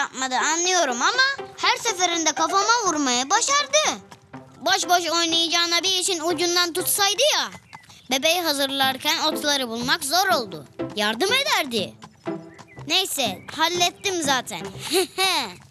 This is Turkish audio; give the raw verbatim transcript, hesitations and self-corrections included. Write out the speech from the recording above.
yapmadı anlıyorum ama her seferinde kafama vurmaya başardı. Boş boş oynayacağına bir işin ucundan tutsaydı ya. Bebeği hazırlarken otları bulmak zor oldu. Yardım ederdi. Neyse hallettim zaten.